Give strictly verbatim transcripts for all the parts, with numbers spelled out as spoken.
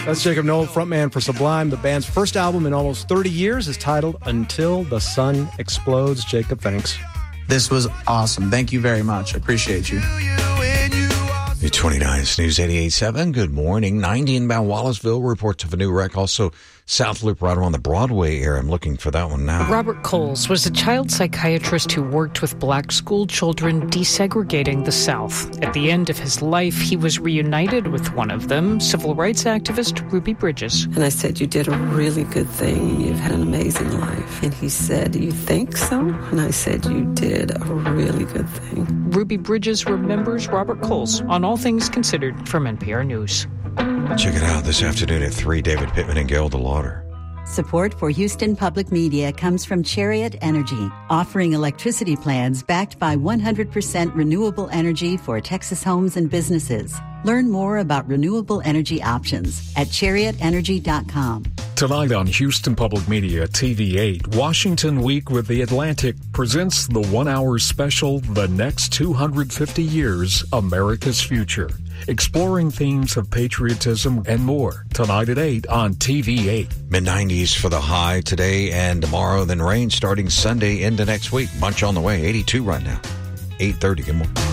That's Jacob Noel, frontman for Sublime. The band's first album in almost thirty years is titled Until the Sun Explodes. Jacob, thanks. This was awesome. Thank you very much. I appreciate you. The twenty-nine News eighty-eight point seven. Good morning. ninety inbound Wallaceville. Reports of a new wreck. Also, South Loop right around the Broadway area. I'm looking for that one now. Robert Coles was a child psychiatrist who worked with black school children desegregating the South. At the end of his life, he was reunited with one of them, civil rights activist Ruby Bridges. And I said, you did a really good thing. You've had an amazing life. And he said, you think so? And I said, you did a really good thing. Ruby Bridges remembers Robert Coles on All Things Considered from N P R News. Check it out this afternoon at three. David Pittman and Gail DeLauder. Support for Houston Public Media comes from Chariot Energy, offering electricity plans backed by one hundred percent renewable energy for Texas homes and businesses. Learn more about renewable energy options at chariot energy dot com. Tonight on Houston Public Media T V eight, Washington Week with The Atlantic presents the one-hour special, The Next two hundred fifty Years, America's Future, exploring themes of patriotism and more. Tonight at eight on T V eight. mid nineties for the high today and tomorrow, then rain starting Sunday into next week. Bunch on the way. eighty-two right now. eight thirty. Good morning.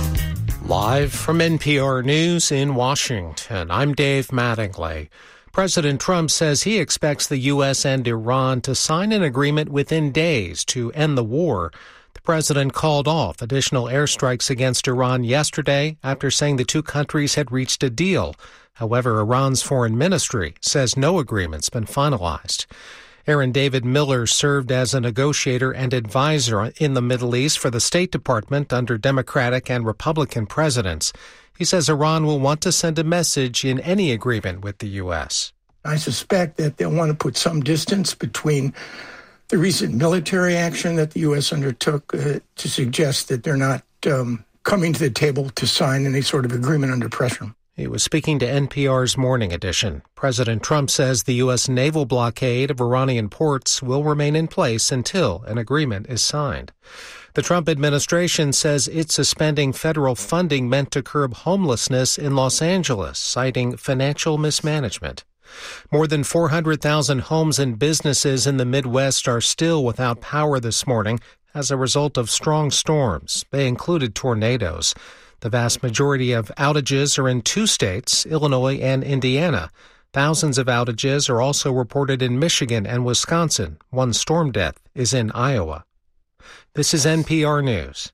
Live from N P R News in Washington, I'm Dave Mattingly. President Trump says he expects the U S and Iran to sign an agreement within days to end the war. The president called off additional airstrikes against Iran yesterday after saying the two countries had reached a deal. However, Iran's foreign ministry says no agreement's been finalized. Aaron David Miller served as a negotiator and advisor in the Middle East for the State Department under Democratic and Republican presidents. He says Iran will want to send a message in any agreement with the U S. I suspect that they'll want to put some distance between the recent military action that the U S undertook uh, to suggest that they're not um, coming to the table to sign any sort of agreement under pressure. He was speaking to N P R's Morning Edition. President Trump says the U S naval blockade of Iranian ports will remain in place until an agreement is signed. The Trump administration says it's suspending federal funding meant to curb homelessness in Los Angeles, citing financial mismanagement. More than four hundred thousand homes and businesses in the Midwest are still without power this morning as a result of strong storms. They included tornadoes. The vast majority of outages are in two states, Illinois and Indiana. Thousands of outages are also reported in Michigan and Wisconsin. One storm death is in Iowa. This is N P R News.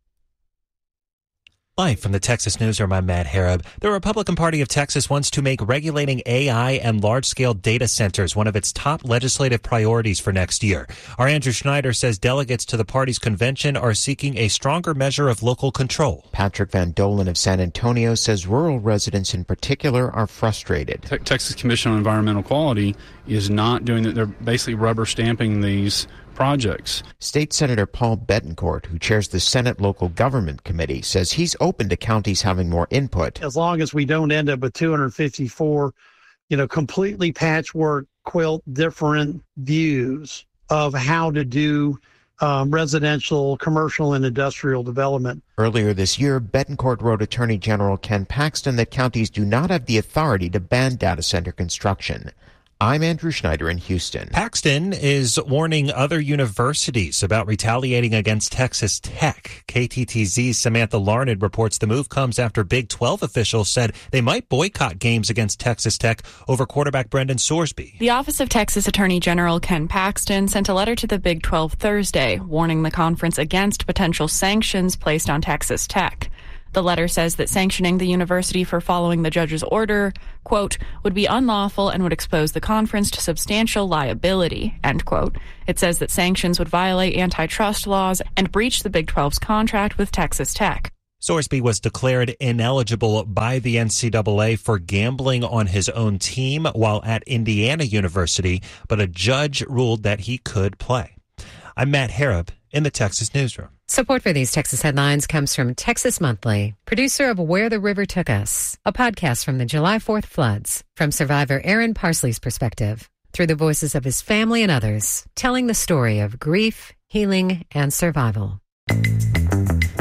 Live from the Texas Newsroom, I'm Matt Harab. The Republican Party of Texas wants to make regulating A I and large-scale data centers one of its top legislative priorities for next year. Our Andrew Schneider says delegates to the party's convention are seeking a stronger measure of local control. Patrick Van Dolen of San Antonio says rural residents in particular are frustrated. Te- Texas Commission on Environmental Quality is not doing that. They're basically rubber stamping these projects. State Senator Paul Bettencourt, who chairs the Senate Local Government Committee, says he's open to counties having more input. As long as we don't end up with two hundred fifty-four, you know, completely patchwork quilt different views of how to do um, residential, commercial, and industrial development. Earlier this year, Bettencourt wrote Attorney General Ken Paxton that counties do not have the authority to ban data center construction. I'm Andrew Schneider in Houston. Paxton is warning other universities about retaliating against Texas Tech. K T T Z's Samantha Larned reports the move comes after Big twelve officials said they might boycott games against Texas Tech over quarterback Brendan Sorsby. The Office of Texas Attorney General Ken Paxton sent a letter to the Big twelve Thursday, warning the conference against potential sanctions placed on Texas Tech. The letter says that sanctioning the university for following the judge's order, quote, would be unlawful and would expose the conference to substantial liability, end quote. It says that sanctions would violate antitrust laws and breach the Big twelve's contract with Texas Tech. Sorsby was declared ineligible by the N C double A for gambling on his own team while at Indiana University, but a judge ruled that he could play. I'm Matt Harab in the Texas Newsroom. Support for these Texas headlines comes from Texas Monthly, producer of Where the River Took Us, a podcast from the July fourth floods, from survivor Aaron Parsley's perspective, through the voices of his family and others, telling the story of grief, healing, and survival.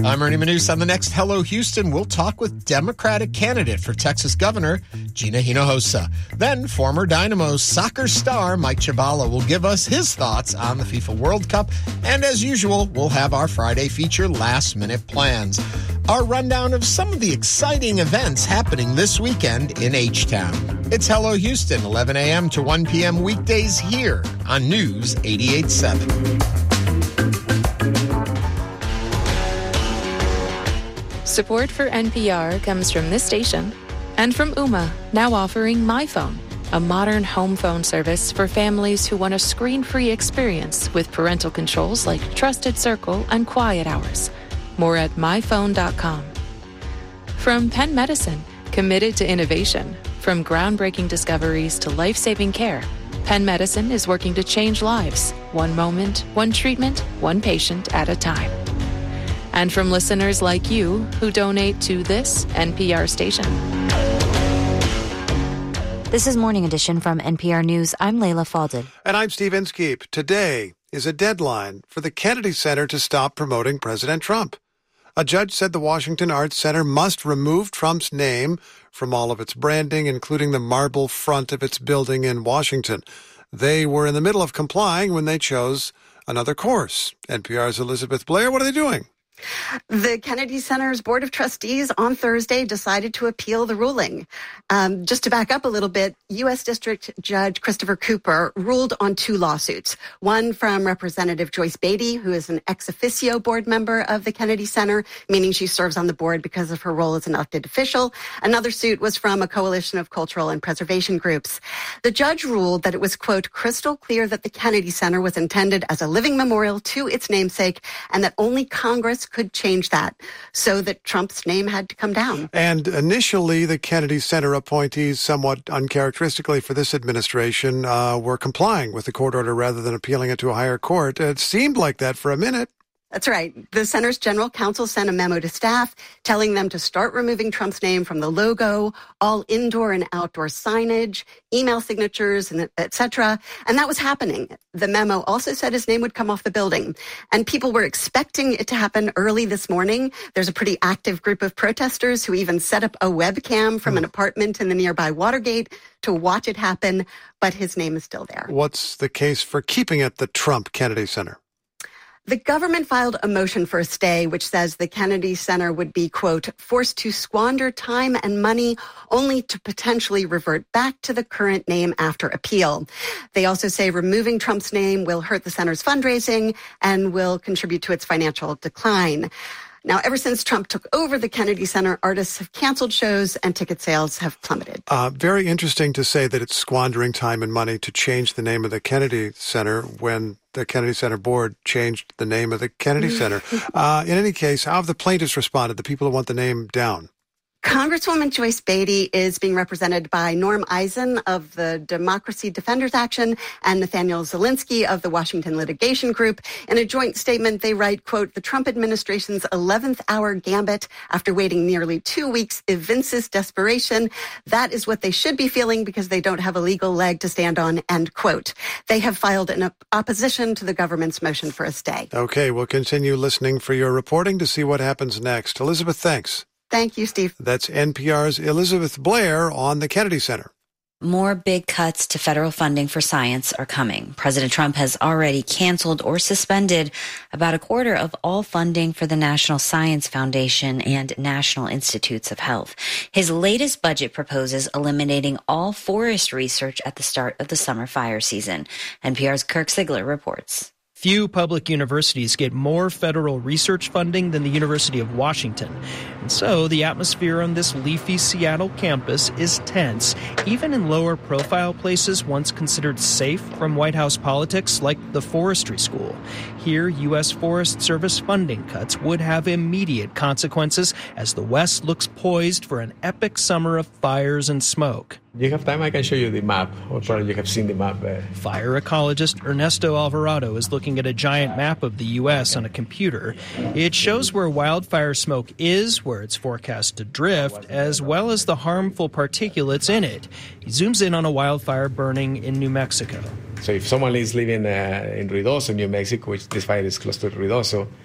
I'm Ernie Manous. On the next Hello Houston, we'll talk with Democratic candidate for Texas Governor Gina Hinojosa. Then former Dynamo soccer star Mike Chavala will give us his thoughts on the FIFA World Cup. And as usual, we'll have our Friday feature Last Minute Plans. Our rundown of some of the exciting events happening this weekend in H-Town. It's Hello Houston, eleven a.m. to one p.m. weekdays here on News eighty-eight point seven. Support for N P R comes from this station and from Ooma, now offering MyPhone, a modern home phone service for families who want a screen-free experience with parental controls like Trusted Circle and Quiet Hours. More at my phone dot com. From Penn Medicine, committed to innovation. From groundbreaking discoveries to life-saving care, Penn Medicine is working to change lives, one moment, one treatment, one patient at a time. And from listeners like you who donate to this N P R station. This is Morning Edition from N P R News. I'm Layla Falded. And I'm Steve Inskeep. Today is a deadline for the Kennedy Center to stop promoting President Trump. A judge said the Washington Arts Center must remove Trump's name from all of its branding, including the marble front of its building in Washington. They were in the middle of complying when they chose another course. N P R's Elizabeth Blair, what are they doing? The Kennedy Center's Board of Trustees on Thursday decided to appeal the ruling. Um, just to back up a little bit, U S. District Judge Christopher Cooper ruled on two lawsuits. One from Representative Joyce Beatty, who is an ex officio board member of the Kennedy Center, meaning she serves on the board because of her role as an elected official. Another suit was from a coalition of cultural and preservation groups. The judge ruled that it was, quote, crystal clear that the Kennedy Center was intended as a living memorial to its namesake and that only Congress could change that, so that Trump's name had to come down. And initially, the Kennedy Center appointees, somewhat uncharacteristically for this administration, uh, were complying with the court order rather than appealing it to a higher court. It seemed like that for a minute. That's right. The center's general counsel sent a memo to staff telling them to start removing Trump's name from the logo, all indoor and outdoor signage, email signatures, and et cetera. And that was happening. The memo also said his name would come off the building. And people were expecting it to happen early this morning. There's a pretty active group of protesters who even set up a webcam from an apartment in the nearby Watergate to watch it happen. But his name is still there. What's the case for keeping it the Trump Kennedy Center? The government filed a motion for a stay, which says the Kennedy Center would be, quote, forced to squander time and money only to potentially revert back to the current name after appeal. They also say removing Trump's name will hurt the center's fundraising and will contribute to its financial decline. Now, ever since Trump took over the Kennedy Center, artists have canceled shows and ticket sales have plummeted. Uh, very interesting to say that it's squandering time and money to change the name of the Kennedy Center when the Kennedy Center board changed the name of the Kennedy Center. Uh, in any case, how have the plaintiffs responded, the people who want the name down? Congresswoman Joyce Beatty is being represented by Norm Eisen of the Democracy Defenders Action and Nathaniel Zelinsky of the Washington Litigation Group. In a joint statement, they write, quote, the Trump administration's eleventh hour gambit after waiting nearly two weeks evinces desperation. That is what they should be feeling because they don't have a legal leg to stand on, end quote. They have filed an op- opposition to the government's motion for a stay. Okay, we'll continue listening for your reporting to see what happens next. Elizabeth, thanks. Thank you, Steve. That's N P R's Elizabeth Blair on the Kennedy Center. More big cuts to federal funding for science are coming. President Trump has already canceled or suspended about a quarter of all funding for the National Science Foundation and National Institutes of Health. His latest budget proposes eliminating all forest research at the start of the summer fire season. N P R's Kirk Sigler reports. Few public universities get more federal research funding than the University of Washington. And so the atmosphere on this leafy Seattle campus is tense, even in lower profile places once considered safe from White House politics like the forestry school. Here, U S Forest Service funding cuts would have immediate consequences as the West looks poised for an epic summer of fires and smoke. You have time, I can show you the map, or probably you have seen the map. Uh... Fire ecologist Ernesto Alvarado is looking at a giant map of the U S on a computer. It shows where wildfire smoke is, where it's forecast to drift, as well as the harmful particulates in it. He zooms in on a wildfire burning in New Mexico. So if someone is living uh, in Ruidoso, New Mexico, which this fire is close to Ruidoso,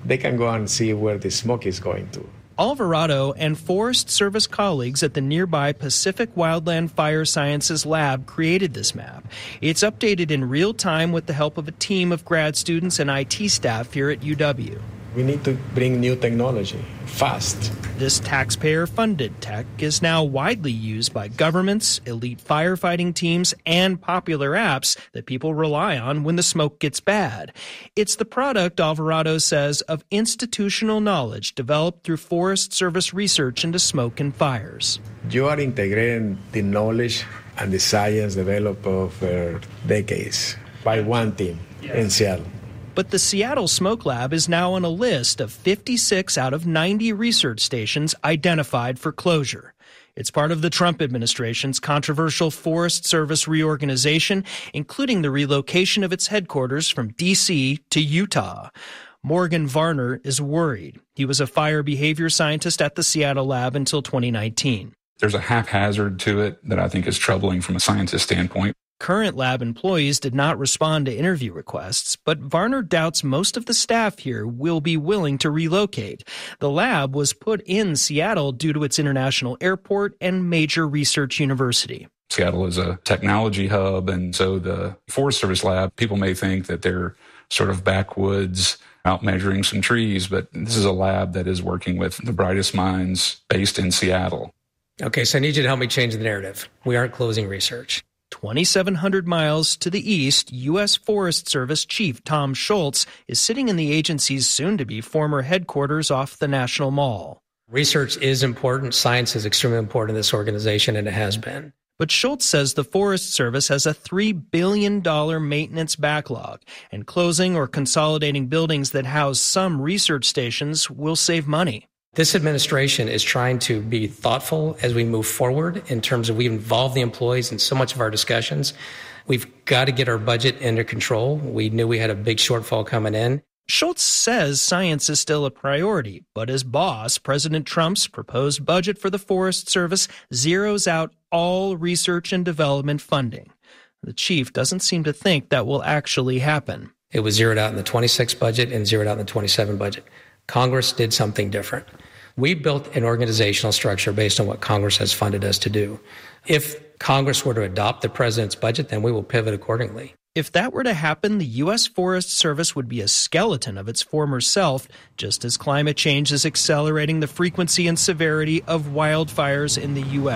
they can go and see where the smoke is going to. Alvarado and Forest Service colleagues at the nearby Pacific Wildland Fire Sciences Lab created this map. It's updated in real time with the help of a team of grad students and I T staff here at U W. We need to bring new technology fast. This taxpayer-funded tech is now widely used by governments, elite firefighting teams, and popular apps that people rely on when the smoke gets bad. It's the product, Alvarado says, of institutional knowledge developed through Forest Service research into smoke and fires. You are integrating the knowledge and the science developed over decades by one team in Seattle. But the Seattle Smoke Lab is now on a list of fifty-six out of ninety research stations identified for closure. It's part of the Trump administration's controversial Forest Service reorganization, including the relocation of its headquarters from D C to Utah. Morgan Varner is worried. He was a fire behavior scientist at the Seattle lab until twenty nineteen. There's a haphazard to it that I think is troubling from a scientist standpoint. Current lab employees did not respond to interview requests, but Varner doubts most of the staff here will be willing to relocate. The lab was put in Seattle due to its international airport and major research university. Seattle is a technology hub, and so the Forest Service lab, people may think that they're sort of backwoods out measuring some trees, but this is a lab that is working with the brightest minds based in Seattle. Okay, so I need you to help me change the narrative. We aren't closing research. twenty-seven hundred miles to the east, U S Forest Service Chief Tom Schultz is sitting in the agency's soon-to-be former headquarters off the National Mall. Research is important. Science is extremely important in this organization, and it has been. But Schultz says the Forest Service has a three billion dollars maintenance backlog, and closing or consolidating buildings that house some research stations will save money. This administration is trying to be thoughtful as we move forward in terms of we involve the employees in so much of our discussions. We've got to get our budget under control. We knew we had a big shortfall coming in. Schultz says science is still a priority, but his boss, President Trump's proposed budget for the Forest Service, zeroes out all research and development funding. The chief doesn't seem to think that will actually happen. It was zeroed out in the twenty-six budget and zeroed out in the twenty-seven budget. Congress did something different. We built an organizational structure based on what Congress has funded us to do. If Congress were to adopt the president's budget, then we will pivot accordingly. If that were to happen, the U S Forest Service would be a skeleton of its former self, just as climate change is accelerating the frequency and severity of wildfires in the U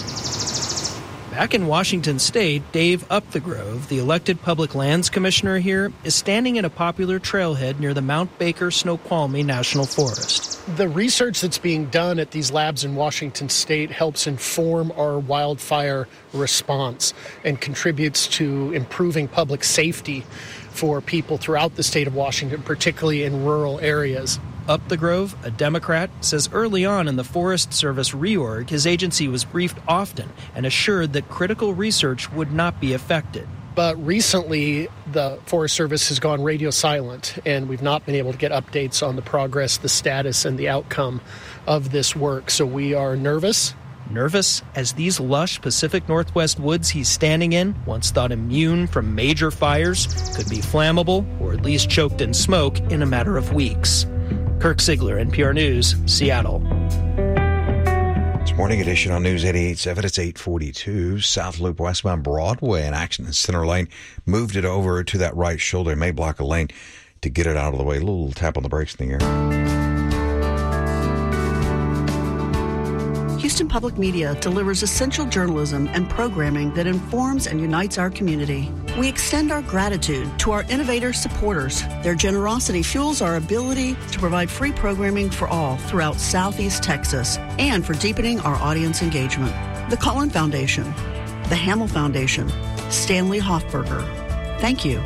S Back in Washington state, Dave Upthegrove, the elected public lands commissioner here, is standing at a popular trailhead near the Mount Baker Snoqualmie National Forest. The research that's being done at these labs in Washington state helps inform our wildfire response and contributes to improving public safety for people throughout the state of Washington, particularly in rural areas. Upthegrove, a Democrat, says early on in the Forest Service reorg, his agency was briefed often and assured that critical research would not be affected. But recently, the Forest Service has gone radio silent, and we've not been able to get updates on the progress, the status, and the outcome of this work. So we are nervous. Nervous as these lush Pacific Northwest woods he's standing in, once thought immune from major fires, could be flammable or at least choked in smoke in a matter of weeks. Kirk Ziegler, N P R News, Seattle. It's Morning Edition on News eighty-eight point seven. It's eight forty-two. South Loop westbound Broadway in action in center lane. Moved it over to that right shoulder. May block a lane to get it out of the way. A little tap on the brakes in the air. Houston Public Media delivers essential journalism and programming that informs and unites our community. We extend our gratitude to our innovator supporters. Their generosity fuels our ability to provide free programming for all throughout Southeast Texas and for deepening our audience engagement. The Collin Foundation, the Hamill Foundation, Stanley Hoffberger. Thank you.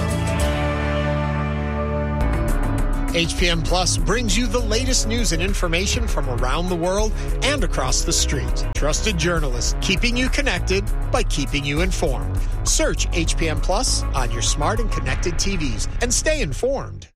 H P M Plus brings you the latest news and information from around the world and across the street. Trusted journalists keeping you connected by keeping you informed. Search H P M Plus on your smart and connected T Vs and stay informed.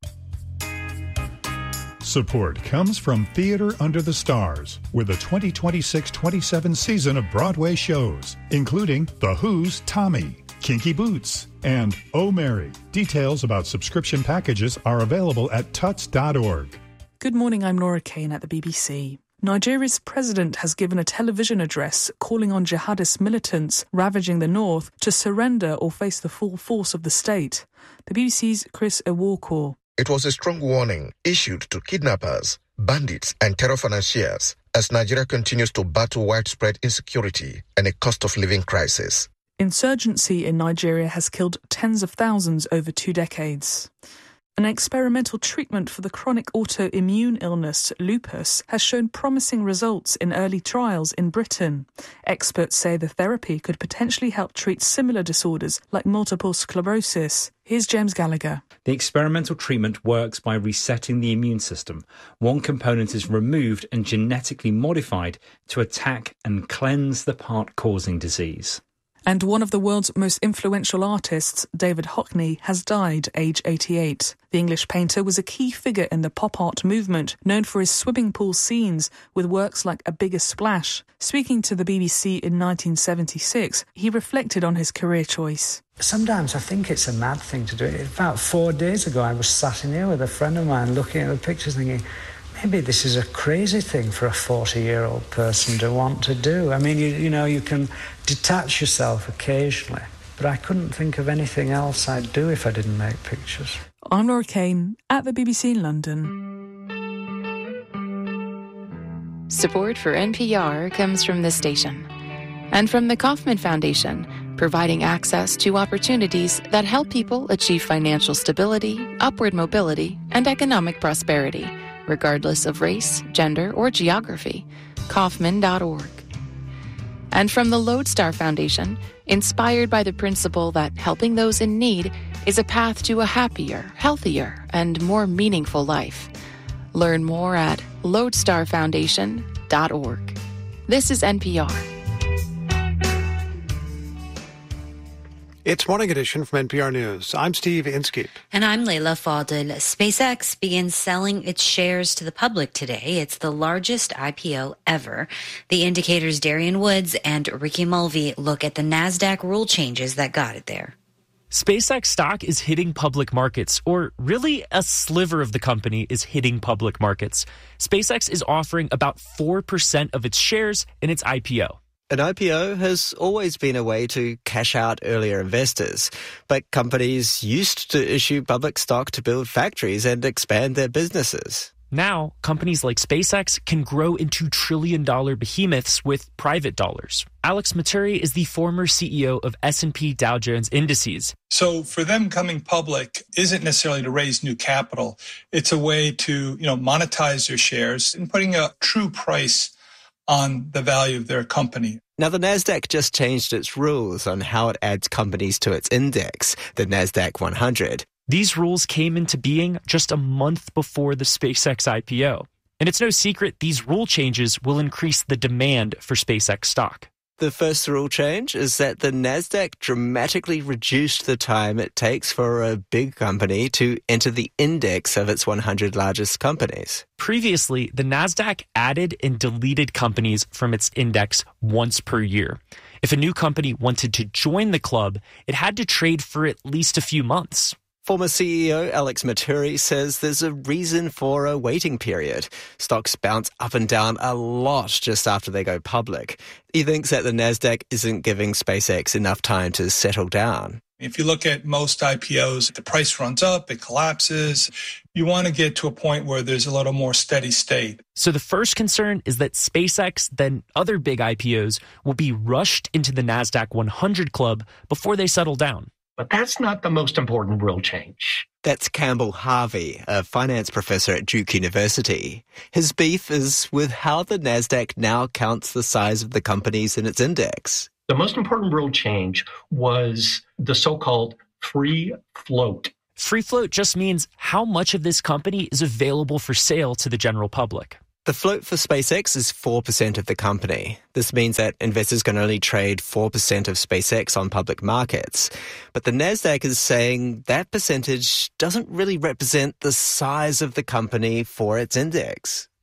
Support comes from Theater Under the Stars with a twenty twenty-six twenty-seven season of Broadway shows, including The Who's Tommy, Kinky Boots, and Oh Mary. Details about subscription packages are available at tuts dot org. Good morning, I'm Nora Kane at the B B C. Nigeria's president has given a television address calling on jihadist militants ravaging the north to surrender or face the full force of the state. The B B C's Chris Ewoko. It was a strong warning issued to kidnappers, bandits and terror financiers as Nigeria continues to battle widespread insecurity and a cost of living crisis. Insurgency in Nigeria has killed tens of thousands over two decades. An experimental treatment for the chronic autoimmune illness, lupus, has shown promising results in early trials in Britain. Experts say the therapy could potentially help treat similar disorders like multiple sclerosis. Here's James Gallagher. The experimental treatment works by resetting the immune system. One component is removed and genetically modified to attack and cleanse the part causing disease. And one of the world's most influential artists, David Hockney, has died, age eighty-eight. The English painter was a key figure in the pop art movement, known for his swimming pool scenes with works like A Bigger Splash. Speaking to the B B C in nineteen seventy-six, he reflected on his career choice. Sometimes I think it's a mad thing to do. About four days ago, I was sat in here with a friend of mine looking at the pictures thinking, maybe this is a crazy thing for a forty-year-old person to want to do. I mean, you, you know, you can detach yourself occasionally, but I couldn't think of anything else I'd do if I didn't make pictures. I'm Laura Kane at the B B C in London. Support for N P R comes from this station and from the Kauffman Foundation, providing access to opportunities that help people achieve financial stability, upward mobility, and economic prosperity, regardless of race, gender, or geography. Kauffman dot org. And from the Lodestar Foundation, inspired by the principle that helping those in need is a path to a happier, healthier, and more meaningful life. Learn more at lodestar foundation dot org. This is N P R. It's Morning Edition from N P R News. I'm Steve Inskeep. And I'm Leila Fadel. SpaceX begins selling its shares to the public today. It's the largest I P O ever. The Indicator's Darian Woods and Ricky Mulvey look at the NASDAQ rule changes that got it there. SpaceX stock is hitting public markets, or really a sliver of the company is hitting public markets. SpaceX is offering about four percent of its shares in its I P O. An I P O has always been a way to cash out earlier investors, but companies used to issue public stock to build factories and expand their businesses. Now, companies like SpaceX can grow into trillion-dollar behemoths with private dollars. Alex Maturi is the former C E O of S and P Dow Jones Indices. So for them coming public isn't necessarily to raise new capital. It's a way to, you know, monetize their shares and putting a true price on the value of their company. Now, the NASDAQ just changed its rules on how it adds companies to its index, the NASDAQ one hundred. These rules came into being just a month before the SpaceX I P O. And it's no secret these rule changes will increase the demand for SpaceX stock. The first rule change is that the NASDAQ dramatically reduced the time it takes for a big company to enter the index of its one hundred largest companies. Previously, the NASDAQ added and deleted companies from its index once per year. If a new company wanted to join the club, it had to trade for at least a few months. Former C E O Alex Maturi says there's a reason for a waiting period. Stocks bounce up and down a lot just after they go public. He thinks that the NASDAQ isn't giving SpaceX enough time to settle down. If you look at most I P Os, the price runs up, it collapses. You want to get to a point where there's a little more steady state. So the first concern is that SpaceX, then other big I P Os, will be rushed into the NASDAQ one hundred club before they settle down. But that's not the most important rule change. That's Campbell Harvey, a finance professor at Duke University. His beef is with how the NASDAQ now counts the size of the companies in its index. The most important rule change was the so-called free float. Free float just means how much of this company is available for sale to the general public. The float for SpaceX is four percent of the company. This means that investors can only trade four percent of SpaceX on public markets. But the NASDAQ is saying that percentage doesn't really represent the size of the company for its index.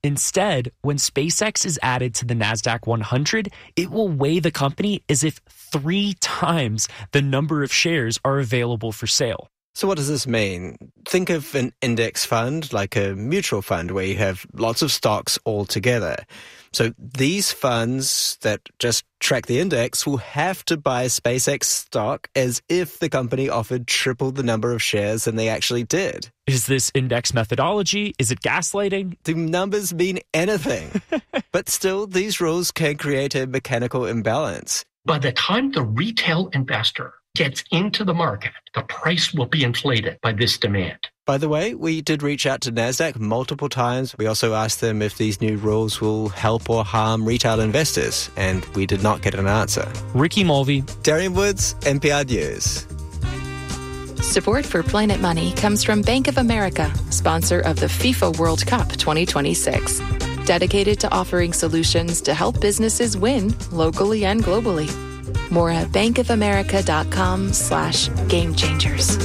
Instead, when SpaceX is added to the NASDAQ one hundred, it will weigh the company as if three times the number of shares are available for sale. So what does this mean? Think of an index fund like a mutual fund where you have lots of stocks all together. So these funds that just track the index will have to buy SpaceX stock as if the company offered triple the number of shares than they actually did. Is this index methodology? Is it gaslighting? Do numbers mean anything? But still, these rules can create a mechanical imbalance. By the time the retail investor gets into the market, the price will be inflated by this demand. By the way, we did reach out to NASDAQ multiple times. We also asked them if these new rules will help or harm retail investors, and we did not get an answer. Ricky Mulvey, Darian Woods, N P R News. Support for Planet Money comes from Bank of America, sponsor of the FIFA World Cup twenty twenty-six. Dedicated to offering solutions to help businesses win locally and globally. More at bankofamerica.com slash game changers.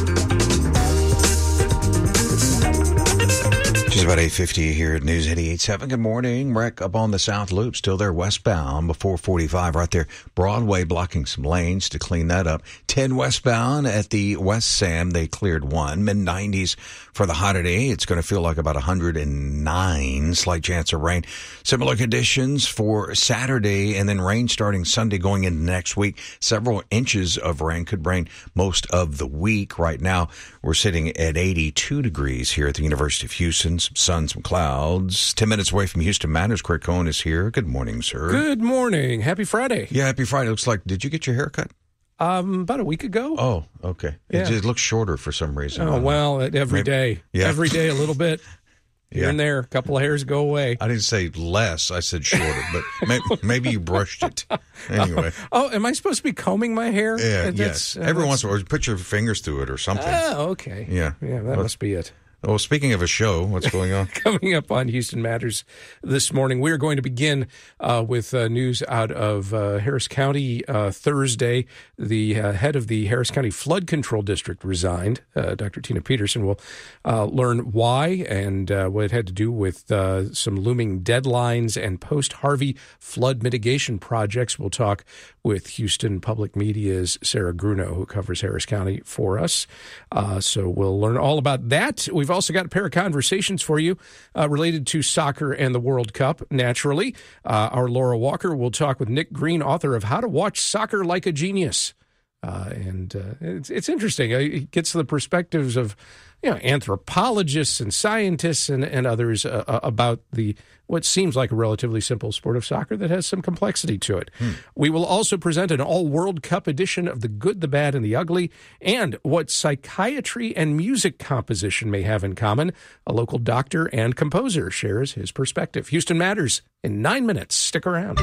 Just about eight fifty here at News eighty-eight point seven. Good morning. Wreck up on the South Loop, still there westbound before forty-five right there. Broadway blocking some lanes to clean that up. ten westbound at the West Sam, they cleared one. mid nineties for the high today. It's going to feel like about one hundred nine. Slight chance of rain. Similar conditions for Saturday and then rain starting Sunday going into next week. Several inches of rain. Could rain most of the week. Right now, we're sitting at eighty-two degrees here at the University of Houston. Some sun, some clouds. Ten minutes away from Houston Matters. Craig Cohen is here. Good morning, sir. Good morning. Happy Friday. Yeah, happy Friday. Looks like, did you get your hair cut? Um, about a week ago. Oh, okay. Yeah. It just looks shorter for some reason. Oh, well, every Maybe, day. Yeah. Every day a little bit. Here Yeah. and there. A couple of hairs go away. I didn't say less. I said shorter, but maybe, maybe you brushed it. Anyway. Oh, am I supposed to be combing my hair? Yeah, That's, yes. uh, Every that's- once in a while, put your fingers through it or something. Oh, okay. Yeah. Yeah, that Well, must be it. Well, speaking of a show, what's going on? Coming up on Houston Matters this morning, we're going to begin uh, with uh, news out of uh, Harris County uh, Thursday. The uh, head of the Harris County Flood Control District resigned. Uh, Doctor Tina Peterson will uh, learn why and uh, what it had to do with uh, some looming deadlines and post-Harvey flood mitigation projects. We'll talk with Houston Public Media's Sarah Grunow, who covers Harris County for us. Uh, so we'll learn all about that. We've also got a pair of conversations for you uh, related to soccer and the World Cup, naturally. Uh, our Laura Walker will talk with Nick Green, author of How to Watch Soccer Like a Genius. Uh, and uh, it's, it's interesting. It gets to the perspectives of you know, anthropologists and scientists and, and others uh, about the what seems like a relatively simple sport of soccer that has some complexity to it. Hmm. We will also present an all-World Cup edition of The Good, the Bad, and the Ugly, and what psychiatry and music composition may have in common. A local doctor and composer shares his perspective. Houston Matters in nine minutes. Stick around.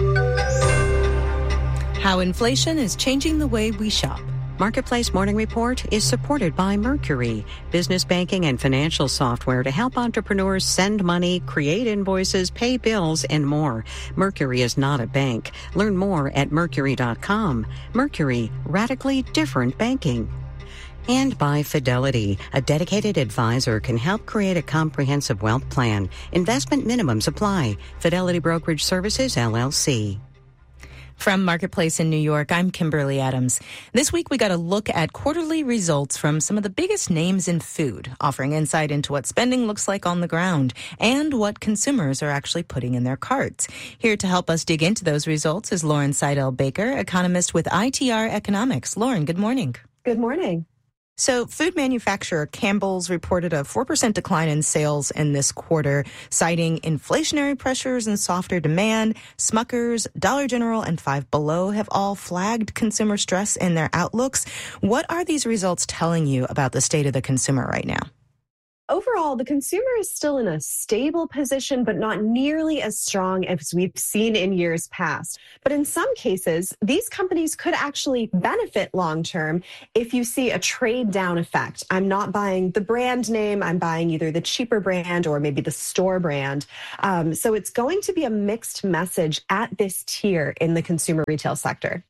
How inflation is changing the way we shop. Marketplace Morning Report is supported by Mercury, business banking and financial software to help entrepreneurs send money, create invoices, pay bills, and more. Mercury is not a bank. Learn more at mercury dot com. Mercury, radically different banking. And by Fidelity, a dedicated advisor can help create a comprehensive wealth plan. Investment minimums apply. Fidelity Brokerage Services, L L C. From Marketplace in New York, I'm Kimberly Adams. This week, we got a look at quarterly results from some of the biggest names in food, offering insight into what spending looks like on the ground and what consumers are actually putting in their carts. Here to help us dig into those results is Lauren Seidel Baker, economist with I T R Economics. Lauren, good morning. Good morning. So food manufacturer Campbell's reported a four percent decline in sales in this quarter, citing inflationary pressures and softer demand. Smucker's, Dollar General, and Five Below have all flagged consumer stress in their outlooks. What are these results telling you about the state of the consumer right now? Overall, the consumer is still in a stable position, but not nearly as strong as we've seen in years past. But in some cases, these companies could actually benefit long-term if you see a trade-down effect. I'm not buying the brand name. I'm buying either the cheaper brand or maybe the store brand. Um, so it's going to be a mixed message at this tier in the consumer retail sector.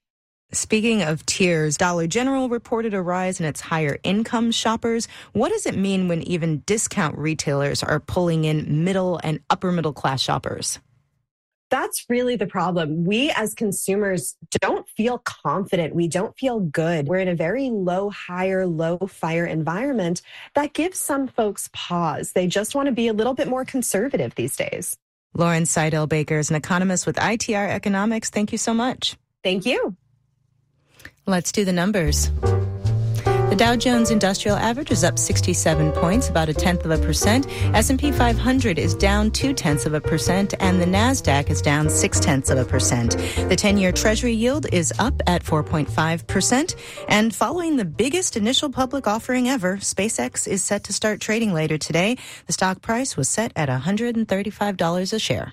Speaking of tiers, Dollar General reported a rise in its higher income shoppers. What does it mean when even discount retailers are pulling in middle and upper middle class shoppers? That's really the problem. We as consumers don't feel confident. We don't feel good. We're in a very low hire, low fire environment that gives some folks pause. They just want to be a little bit more conservative these days. Lauren Seidel-Baker is an economist with I T R Economics. Thank you so much. Thank you. Let's do the numbers. The Dow Jones Industrial Average is up sixty-seven points, about a tenth of a percent. S and P five hundred is down two-tenths of a percent, and the NASDAQ is down six-tenths of a percent. The ten-year Treasury yield is up at four point five percent. And following the biggest initial public offering ever, SpaceX is set to start trading later today. The stock price was set at one hundred thirty-five dollars a share.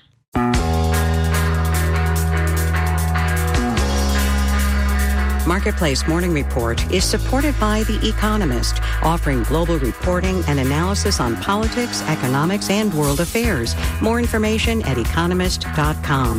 Marketplace Morning Report is supported by The Economist, offering global reporting and analysis on politics, economics, and world affairs. More information at economist dot com.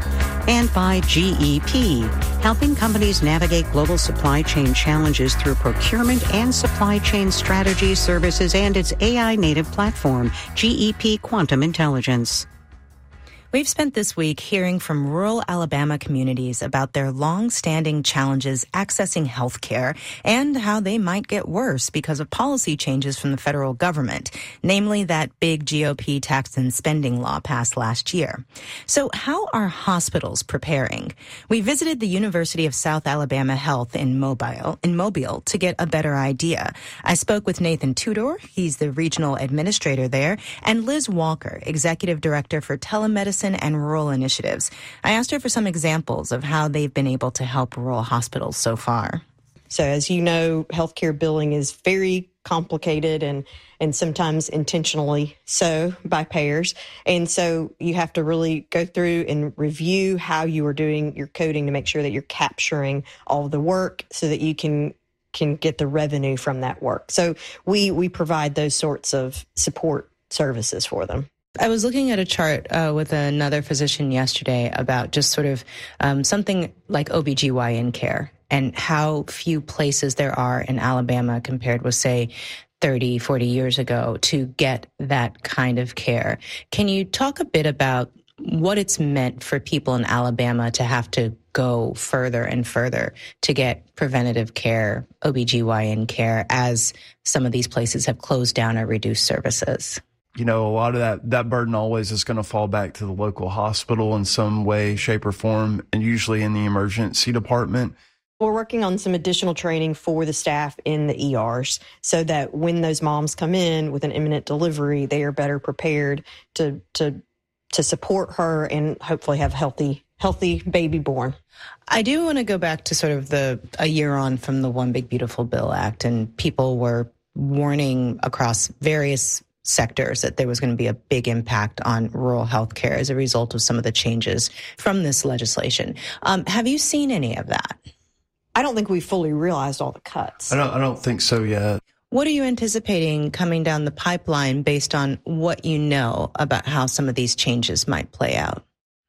And by G E P, helping companies navigate global supply chain challenges through procurement and supply chain strategy services and its A I-native platform, G E P Quantum Intelligence. We've spent this week hearing from rural Alabama communities about their long-standing challenges accessing health care and how they might get worse because of policy changes from the federal government, namely that big G O P tax and spending law passed last year. So how are hospitals preparing? We visited the University of South Alabama Health in Mobile, in Mobile to get a better idea. I spoke with Nathan Tudor, he's the regional administrator there, and Liz Walker, executive director for telemedicine and rural initiatives. I asked her for some examples of how they've been able to help rural hospitals so far. So as you know, healthcare billing is very complicated and, and sometimes intentionally so by payers. And so you have to really go through and review how you are doing your coding to make sure that you're capturing all of the work so that you can can get the revenue from that work. So we we provide those sorts of support services for them. I was looking at a chart uh, with another physician yesterday about just sort of um, something like O B G Y N care and how few places there are in Alabama compared with, say, thirty, forty years ago to get that kind of care. Can you talk a bit about what it's meant for people in Alabama to have to go further and further to get preventative care, O B G Y N care, as some of these places have closed down or reduced services? You know, a lot of that, that burden always is going to fall back to the local hospital in some way, shape, or form, and usually in the emergency department. We're working on some additional training for the staff in the E Rs so that when those moms come in with an imminent delivery, they are better prepared to to to support her and hopefully have healthy healthy baby born. I do want to go back to sort of the a year on from the One Big Beautiful Bill Act, and people were warning across various sectors that there was going to be a big impact on rural health care as a result of some of the changes from this legislation. Um, have you seen any of that? I don't think we fully realized all the cuts. I don't, I don't think so yet. What are you anticipating coming down the pipeline based on what you know about how some of these changes might play out?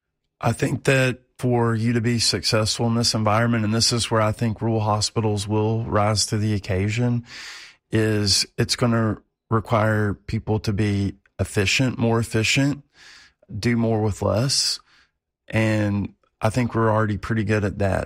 I think that for you to be successful in this environment, and this is where I think rural hospitals will rise to the occasion, is it's going to require people to be efficient, more efficient, do more with less. And I think we're already pretty good at that.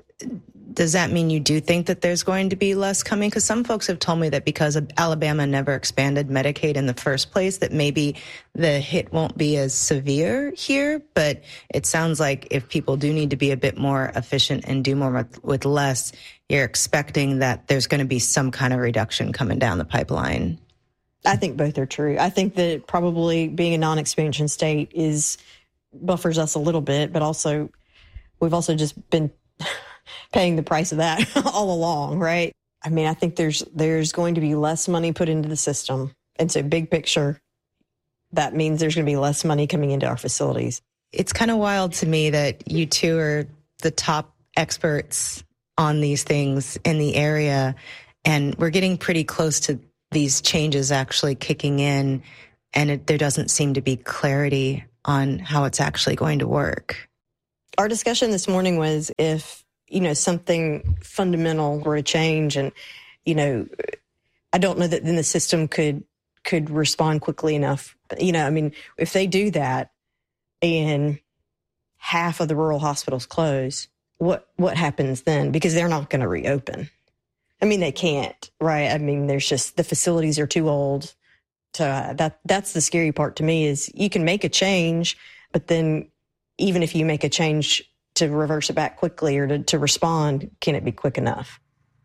Does that mean you do think that there's going to be less coming? Because some folks have told me that because Alabama never expanded Medicaid in the first place, that maybe the hit won't be as severe here. But it sounds like if people do need to be a bit more efficient and do more with, with less, you're expecting that there's going to be some kind of reduction coming down the pipeline. I think both are true. I think that probably being a non-expansion state is buffers us a little bit, but also we've also just been paying the price of that all along, right? I mean, I think there's there's going to be less money put into the system. And so big picture, that means there's going to be less money coming into our facilities. It's kind of wild to me that you two are the top experts on these things in the area, and we're getting pretty close to these changes actually kicking in, and it, there doesn't seem to be clarity on how it's actually going to work. Our discussion this morning was if you know, something fundamental or a change. And, you know, I don't know that then the system could could respond quickly enough. You know, I mean, if they do that and half of the rural hospitals close, what what happens then? Because they're not going to reopen. I mean, they can't, right? I mean, there's just the facilities are too old. So uh, that that's the scary part to me is you can make a change, but then even if you make a change to reverse it back quickly or to, to respond, can it be quick enough?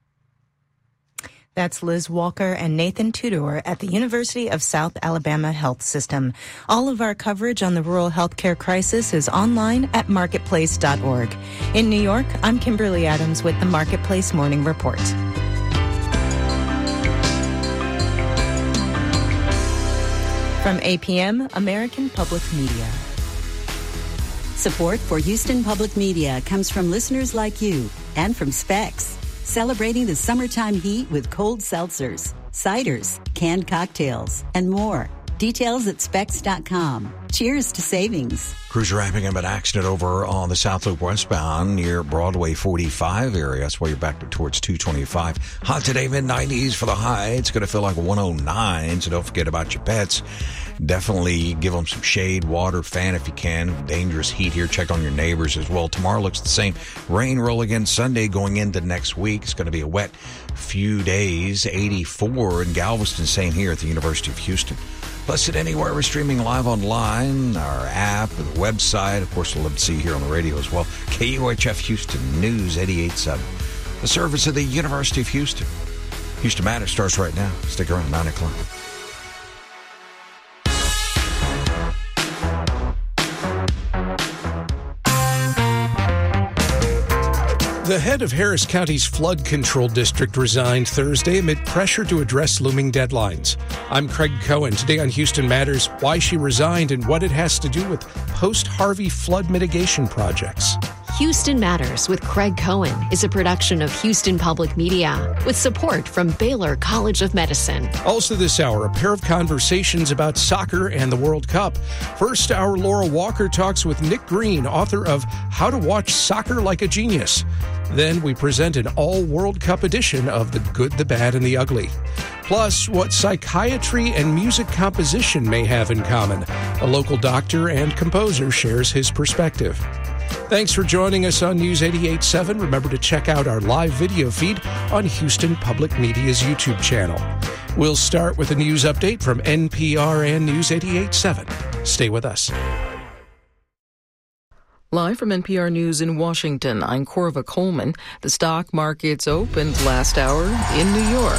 That's Liz Walker and Nathan Tudor at the University of South Alabama Health System. All of our coverage on the rural healthcare crisis is online at marketplace dot org. In New York, I'm Kimberly Adams with the Marketplace Morning Report. From A P M, American Public Media. Support for Houston Public Media comes from listeners like you and from Specs, celebrating the summertime heat with cold seltzers, ciders, canned cocktails, and more. Details at specs dot com. Cheers to savings. Crews wrapping up an accident over on the South Loop westbound near Broadway forty-five area. That's why you're back towards two twenty-five. Hot today, mid nineties for the high. It's going to feel like one oh nine, so don't forget about your pets. Definitely give them some shade, water, fan if you can. Dangerous heat here. Check on your neighbors as well. Tomorrow looks the same. Rain roll again Sunday going into next week. It's going to be a wet few days. eighty-four in Galveston, same here at the University of Houston. Listen anywhere. We're streaming live online, our app, the website. Of course, we'll love to see you here on the radio as well. K U H F Houston News eighty-eight point seven. The service of the University of Houston. Houston Matters starts right now. Stick around, nine o'clock. The head of Harris County's flood control district resigned Thursday amid pressure to address looming deadlines. I'm Craig Cohen. Today on Houston Matters, why she resigned and what it has to do with post-Harvey flood mitigation projects. Houston Matters with Craig Cohen is a production of Houston Public Media with support from Baylor College of Medicine. Also this hour, a pair of conversations about soccer and the World Cup. First, our Laura Walker talks with Nick Green, author of How to Watch Soccer Like a Genius. Then we present an all-World Cup edition of The Good, the Bad, and the Ugly. Plus, what psychiatry and music composition may have in common. A local doctor and composer shares his perspective. Thanks for joining us on News eighty-eight point seven. Remember to check out our live video feed on Houston Public Media's YouTube channel. We'll start with a news update from N P R and News eighty-eight point seven. Stay with us. Live from N P R News in Washington, I'm Corva Coleman. The stock markets opened last hour in New York.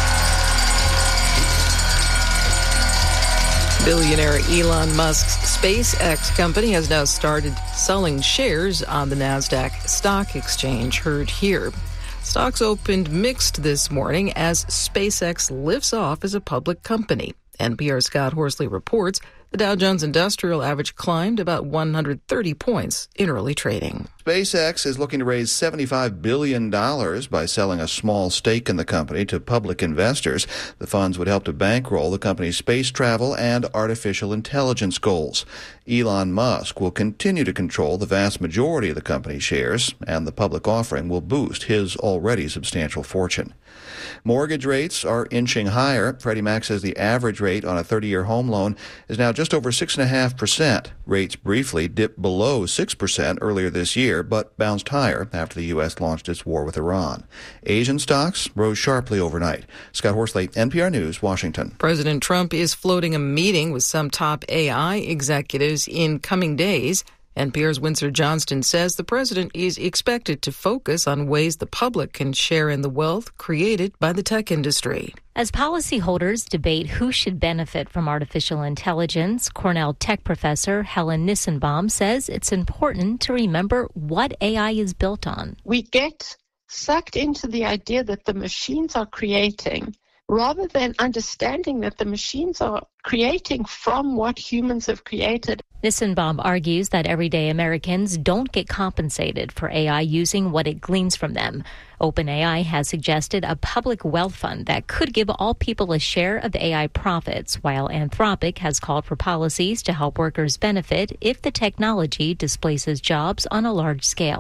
Billionaire Elon Musk's SpaceX company has now started selling shares on the NASDAQ stock exchange, heard here. Stocks opened mixed this morning as SpaceX lifts off as a public company. N P R's Scott Horsley reports the Dow Jones Industrial Average climbed about one hundred thirty points in early trading. SpaceX is looking to raise seventy-five billion dollars by selling a small stake in the company to public investors. The funds would help to bankroll the company's space travel and artificial intelligence goals. Elon Musk will continue to control the vast majority of the company's shares, and the public offering will boost his already substantial fortune. Mortgage rates are inching higher. Freddie Mac says the average rate on a thirty-year home loan is now just over six point five percent. Rates briefly dipped below six percent earlier this year, but bounced higher after the U S launched its war with Iran. Asian stocks rose sharply overnight. Scott Horsley, N P R News, Washington. President Trump is floating a meeting with some top A I executives in coming days. N P R's Winsor Johnston says the president is expected to focus on ways the public can share in the wealth created by the tech industry. As policyholders debate who should benefit from artificial intelligence, Cornell tech professor Helen Nissenbaum says it's important to remember what A I is built on. We get sucked into the idea that the machines are creating rather than understanding that the machines are creating from what humans have created. Nissenbaum argues that everyday Americans don't get compensated for A I using what it gleans from them. OpenAI has suggested a public wealth fund that could give all people a share of A I profits, while Anthropic has called for policies to help workers benefit if the technology displaces jobs on a large scale.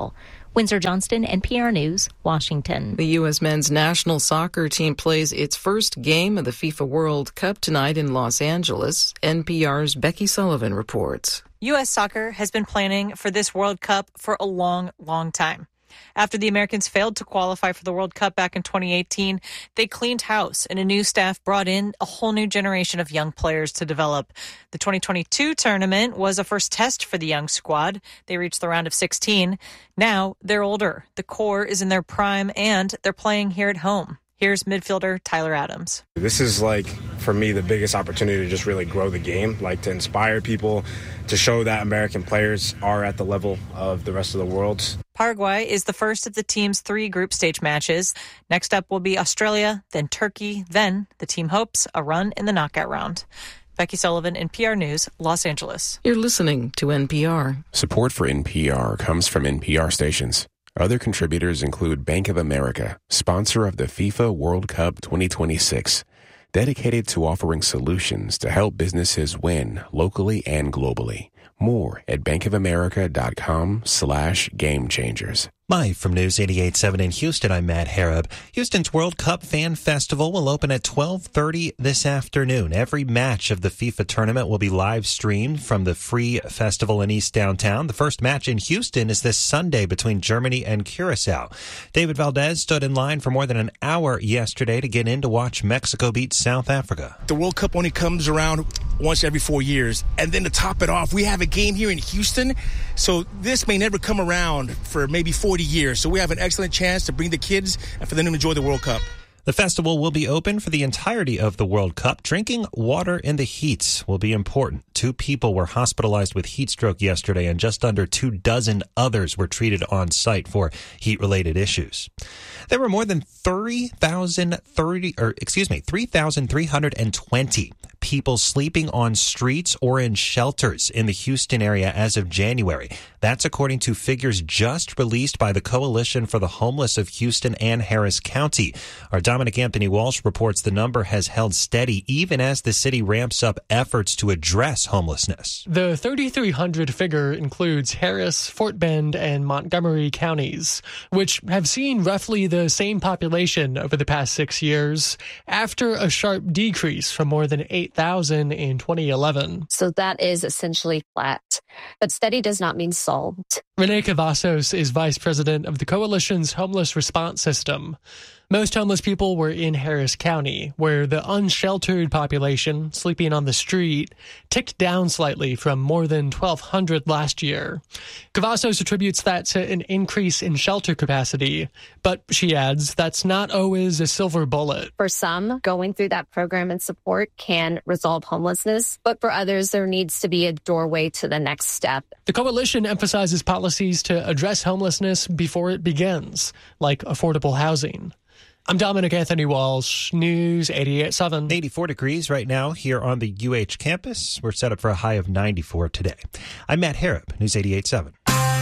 Windsor Johnston, N P R News, Washington. The U S men's national soccer team plays its first game of the FIFA World Cup tonight in Los Angeles. N P R's Becky Sullivan reports. U S soccer has been planning for this World Cup for a long, long time. After the Americans failed to qualify for the World Cup back in twenty eighteen, they cleaned house and a new staff brought in a whole new generation of young players to develop. The twenty twenty-two tournament was a first test for the young squad. They reached the round of sixteen. Now they're older. The core is in their prime and they're playing here at home. Here's midfielder Tyler Adams. This is like, for me, the biggest opportunity to just really grow the game, like to inspire people, to show that American players are at the level of the rest of the world. Paraguay is the first of the team's three group stage matches. Next up will be Australia, then Turkey, then the team hopes a run in the knockout round. Becky Sullivan, N P R News, Los Angeles. You're listening to N P R. Support for N P R comes from N P R stations. Other contributors include Bank of America, sponsor of the FIFA World Cup twenty twenty-six, dedicated to offering solutions to help businesses win locally and globally. More at bankofamerica.com slash game changers. Live from News eighty-eight point seven in Houston, I'm Matt Harrop. Houston's World Cup Fan Festival will open at twelve thirty this afternoon. Every match of the FIFA tournament will be live streamed from the free festival in East Downtown. The first match in Houston is this Sunday between Germany and Curacao. David Valdez stood in line for more than an hour yesterday to get in to watch Mexico beat South Africa. The World Cup only comes around once every four years. And then to top it off, we have a game here in Houston. So this may never come around for maybe forty years. So we have an excellent chance to bring the kids and for them to enjoy the World Cup. The festival will be open for the entirety of the World Cup. Drinking water in the heats will be important. Two people were hospitalized with heat stroke yesterday, and just under two dozen others were treated on site for heat-related issues. There were more than three thousand thirty, or excuse me, three thousand three hundred twenty people sleeping on streets or in shelters in the Houston area as of January. That's according to figures just released by the Coalition for the Homeless of Houston and Harris County. Our Dominic Anthony Walsh reports the number has held steady even as the city ramps up efforts to address homelessness. The thirty-three hundred figure includes Harris, Fort Bend, and Montgomery counties, which have seen roughly the same population over the past six years, after a sharp decrease from more than eight thousand in twenty eleven. So that is essentially flat. But steady does not mean solved. Renee Cavazos is vice president of the Coalition's Homeless Response System. Most homeless people were in Harris County, where the unsheltered population sleeping on the street ticked down slightly from more than twelve hundred last year. Cavazos attributes that to an increase in shelter capacity, but she adds that's not always a silver bullet. For some, going through that program and support can resolve homelessness, but for others, there needs to be a doorway to the next step. The coalition emphasizes policies to address homelessness before it begins, like affordable housing. I'm Dominic Anthony Walsh, News eighty-eight point seven. eighty-four degrees right now here on the U H campus. We're set up for a high of ninety-four today. I'm Matt Harrop, News eighty-eight point seven.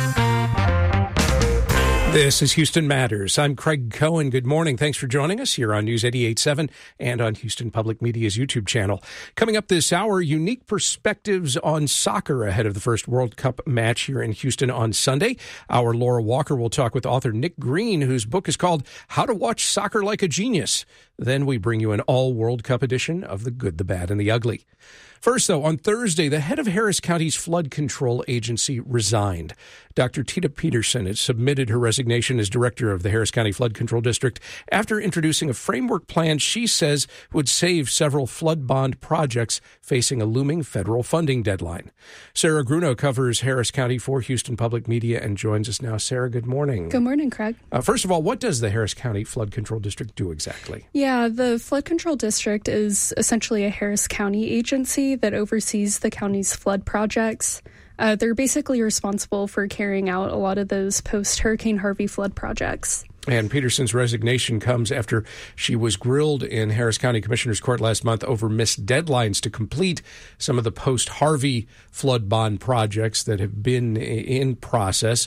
This is Houston Matters. I'm Craig Cohen. Good morning. Thanks for joining us here on News eighty-eight point seven and on Houston Public Media's YouTube channel. Coming up this hour, unique perspectives on soccer ahead of the first World Cup match here in Houston on Sunday. Our Laura Walker will talk with author Nick Green, whose book is called How to Watch Soccer Like a Genius. Then we bring you an all-World Cup edition of The Good, the Bad, and the Ugly. First, though, on Thursday, the head of Harris County's flood control agency resigned. Doctor Tita Peterson has submitted her resignation as director of the Harris County Flood Control District after introducing a framework plan she says would save several flood bond projects facing a looming federal funding deadline. Sarah Gruno covers Harris County for Houston Public Media and joins us now. Sarah, good morning. Good morning, Craig. Uh, first of all, what does the Harris County Flood Control District do exactly? Yeah, the Flood Control District is essentially a Harris County agency that oversees the county's flood projects. Uh, they're basically responsible for carrying out a lot of those post-Hurricane Harvey flood projects. And Peterson's resignation comes after she was grilled in Harris County Commissioner's Court last month over missed deadlines to complete some of the post-Harvey flood bond projects that have been in process.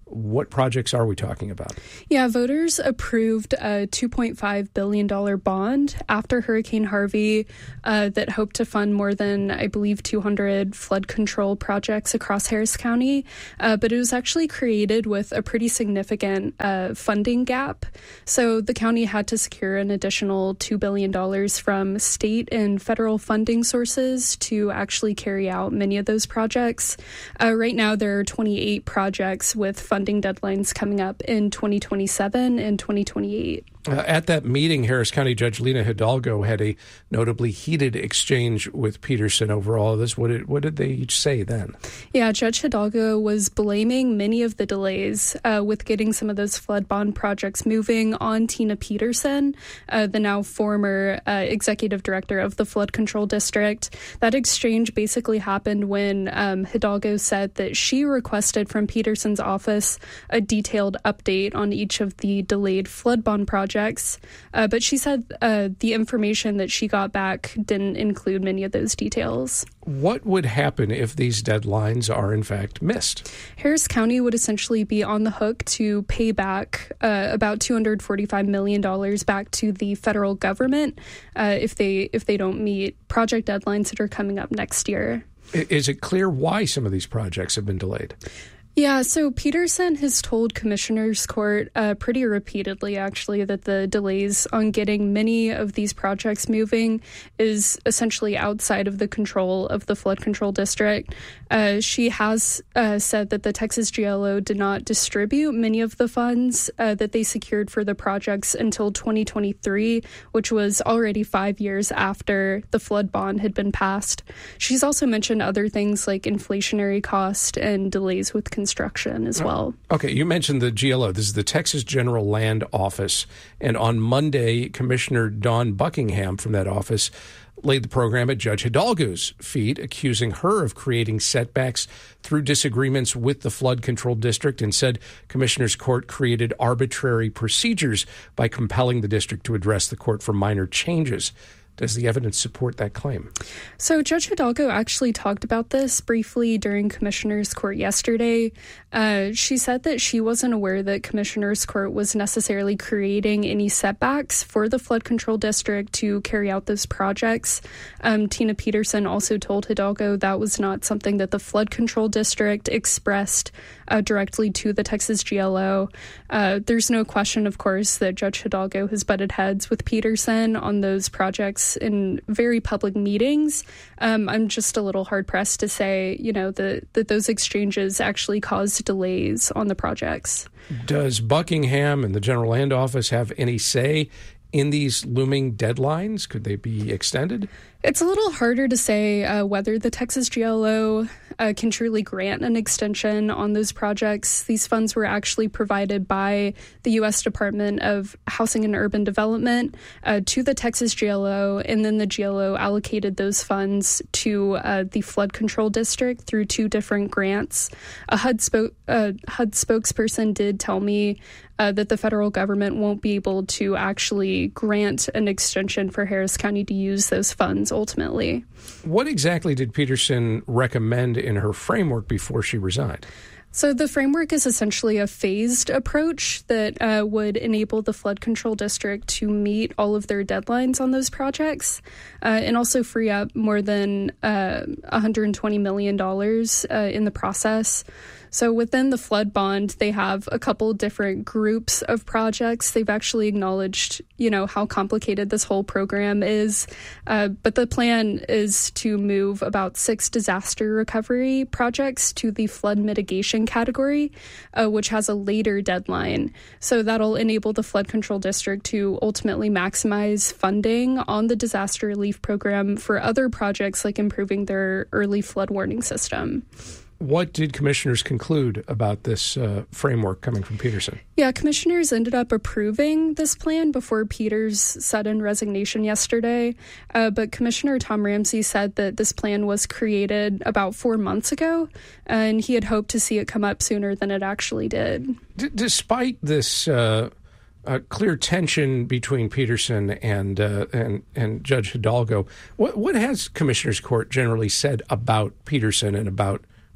What projects are we talking about? Yeah, voters approved a two point five billion dollars bond after Hurricane Harvey uh, that hoped to fund more than, I believe, two hundred flood control projects across Harris County. Uh, but it was actually created with a pretty significant uh, funding gap. So the county had to secure an additional two billion dollars from state and federal funding sources to actually carry out many of those projects. Uh, right now, there are twenty-eight projects with funding Funding deadlines coming up in twenty twenty-seven and twenty twenty-eight. Uh, at that meeting, Harris County Judge Lina Hidalgo had a notably heated exchange with Peterson over all of this. What did, what did they each say then? Yeah, Judge Hidalgo was blaming many of the delays uh, with getting some of those flood bond projects moving on Tina Peterson, uh, the now former uh, executive director of the Flood Control District. That exchange basically happened when um, Hidalgo said that she requested from Peterson's office a detailed update on each of the delayed flood bond projects. Uh, but she said uh, the information that she got back didn't include many of those details. What would happen if these deadlines are in fact missed? Harris County would essentially be on the hook to pay back uh, about two hundred forty-five million dollars back to the federal government uh, if they if they don't meet project deadlines that are coming up next year. Is it clear why some of these projects have been delayed? Yeah, so Peterson has told Commissioners Court uh, pretty repeatedly, actually, that the delays on getting many of these projects moving is essentially outside of the control of the Flood Control District. Uh, she has uh, said that the Texas G L O did not distribute many of the funds uh, that they secured for the projects until twenty twenty-three, which was already five years after the flood bond had been passed. She's also mentioned other things like inflationary cost and delays with construction as well. Okay, you mentioned the G L O. This is the Texas General Land Office. And on Monday, Commissioner Dawn Buckingham from that office laid the program at Judge Hidalgo's feet, accusing her of creating setbacks through disagreements with the Flood Control District, and said Commissioners Court created arbitrary procedures by compelling the district to address the court for minor changes. Does the evidence support that claim? So Judge Hidalgo actually talked about this briefly during Commissioners Court yesterday. Uh, she said that she wasn't aware that Commissioners Court was necessarily creating any setbacks for the Flood Control District to carry out those projects. Um, Tina Peterson also told Hidalgo that was not something that the Flood Control District expressed uh, directly to the Texas G L O. Uh, there's no question, of course, that Judge Hidalgo has butted heads with Peterson on those projects in very public meetings. Um, I'm just a little hard-pressed to say, you know, the, that those exchanges actually caused delays on the projects. Does Buckingham and the General Land Office have any say in these looming deadlines? Could they be extended? It's a little harder to say uh, whether the Texas G L O uh, can truly grant an extension on those projects. These funds were actually provided by the U S Department of Housing and Urban Development uh, to the Texas G L O, and then the G L O allocated those funds to uh, the Flood Control District through two different grants. A H U D, spo- uh, H U D spokesperson did tell me Uh, that the federal government won't be able to actually grant an extension for Harris County to use those funds ultimately. What exactly did Peterson recommend in her framework before she resigned? So the framework is essentially a phased approach that uh, would enable the Flood Control District to meet all of their deadlines on those projects uh, and also free up more than uh, one hundred twenty million dollars uh, in the process. So within the flood bond, they have a couple different groups of projects. They've actually acknowledged, you know, how complicated this whole program is. Uh, but the plan is to move about six disaster recovery projects to the flood mitigation category, uh, which has a later deadline. So that'll enable the Flood Control District to ultimately maximize funding on the disaster relief program for other projects like improving their early flood warning system. What did commissioners conclude about this uh, framework coming from Peterson? Yeah, commissioners ended up approving this plan before Peters' sudden resignation yesterday. Uh, but Commissioner Tom Ramsey said that this plan was created about four months ago, and he had hoped to see it come up sooner than it actually did. D- despite this uh, uh, clear tension between Peterson and uh, and and Judge Hidalgo, what what has Commissioners Court generally said about Peterson and about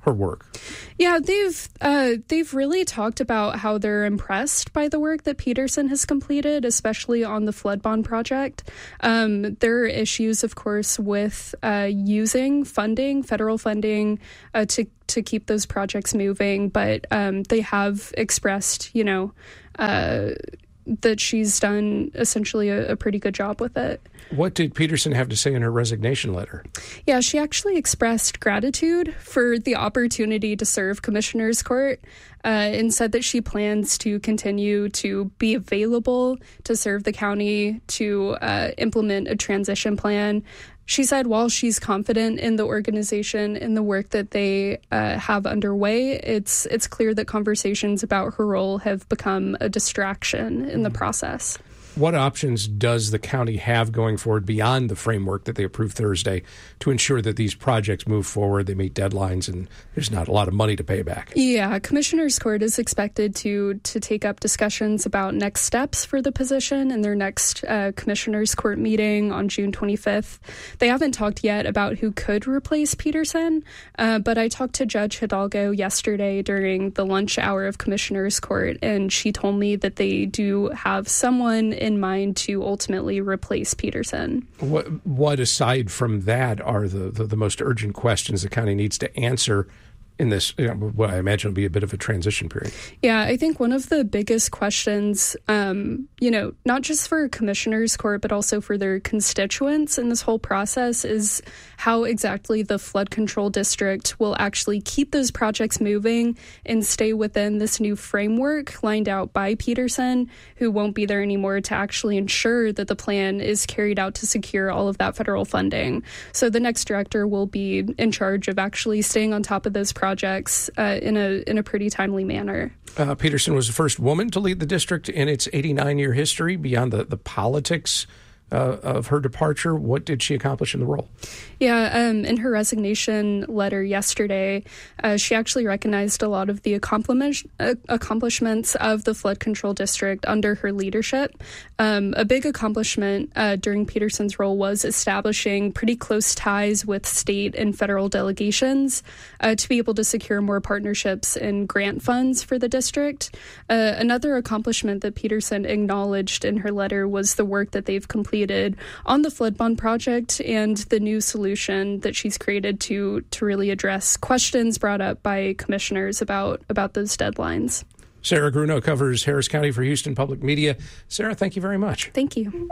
her work. Yeah, they've uh, they've really talked about how they're impressed by the work that Peterson has completed, especially on the flood bond project. Um, there are issues, of course, with uh, using funding, federal funding, uh, to to keep those projects moving, but um, they have expressed, you know, uh, that she's done essentially a, a pretty good job with it. What did Peterson have to say in her resignation letter? Yeah, she actually expressed gratitude for the opportunity to serve Commissioner's Court uh, and said that she plans to continue to be available to serve the county, to uh, implement a transition plan. She said while she's confident in the organization and the work that they uh, have underway, it's it's clear that conversations about her role have become a distraction in the process. What options does the county have going forward beyond the framework that they approved Thursday to ensure that these projects move forward, they meet deadlines, and there's not a lot of money to pay back? Yeah, Commissioner's Court is expected to to take up discussions about next steps for the position in their next uh, Commissioner's Court meeting on June twenty-fifth. They haven't talked yet about who could replace Peterson, uh, but I talked to Judge Hidalgo yesterday during the lunch hour of Commissioner's Court, and she told me that they do have someone in mind to ultimately replace Peterson. What, what aside from that are the, the, the most urgent questions the county needs to answer in this, you know, what I imagine will be a bit of a transition period? Yeah, I think one of the biggest questions, um, you know, not just for Commissioner's Court, but also for their constituents in this whole process is how exactly the flood control district will actually keep those projects moving and stay within this new framework lined out by Peterson, who won't be there anymore to actually ensure that the plan is carried out to secure all of that federal funding. So the next director will be in charge of actually staying on top of those projects projects uh, in a in a pretty timely manner. Uh, Peterson was the first woman to lead the district in its eighty-nine-year history. Beyond the, the politics uh, of her departure, what did she accomplish in the role? Yeah, um, in her resignation letter yesterday, uh, she actually recognized a lot of the accomplishments uh, accomplishments of the flood control district under her leadership. Um, a big accomplishment uh, during Peterson's role was establishing pretty close ties with state and federal delegations uh, to be able to secure more partnerships and grant funds for the district. Uh, another accomplishment that Peterson acknowledged in her letter was the work that they've completed on the flood bond project and the new solution that she's created to to really address questions brought up by commissioners about about those deadlines. Sarah Grunow covers Harris County for Houston Public Media. Sarah, thank you very much. Thank you.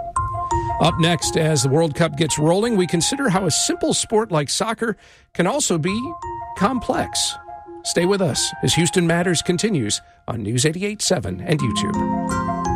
Up next, as the World Cup gets rolling, we consider how a simple sport like soccer can also be complex. Stay with us as Houston Matters continues on News eighty-eight point seven and YouTube.